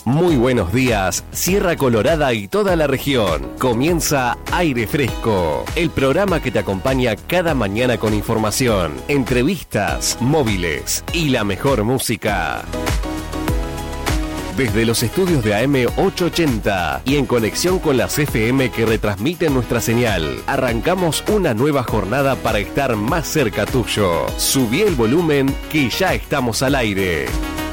Muy buenos días, Sierra Colorada y toda la región. Comienza Aire Fresco, el programa que te acompaña cada mañana con información, entrevistas, móviles y la mejor música. Desde los estudios de AM 880 y en conexión con las FM que retransmiten nuestra señal, arrancamos una nueva jornada para estar más cerca tuyo. Subí el volumen que ya estamos al aire.